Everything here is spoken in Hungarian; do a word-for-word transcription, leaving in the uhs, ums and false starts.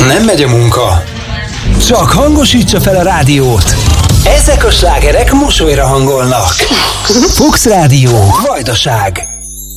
Nem megy a munka? Csak hangosítsa fel a rádiót. Ezek a slágerek mosolyra hangolnak. Fuchs Rádió, Vajdaság.